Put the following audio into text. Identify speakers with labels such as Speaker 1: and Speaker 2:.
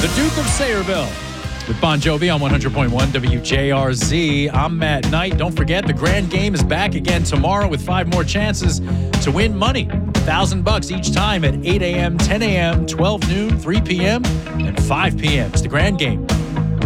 Speaker 1: The Duke of Sayreville with Bon Jovi on 100.1 WJRZ. I'm Matt Knight. Don't forget, the grand game is back again tomorrow with 5 more chances to win money. $1,000 each time at 8 a.m., 10 a.m., 12 noon, 3 p.m., and 5 p.m. It's the grand game